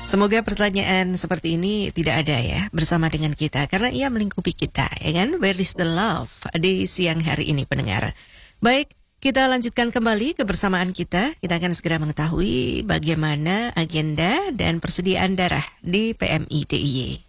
Semoga pertanyaan seperti ini tidak ada ya bersama dengan kita karena ia melingkupi kita, ya kan? Where is the love di siang hari ini, pendengar? Baik, kita lanjutkan kembali kebersamaan kita. Kita akan segera mengetahui bagaimana agenda dan persediaan darah di PMI DIY.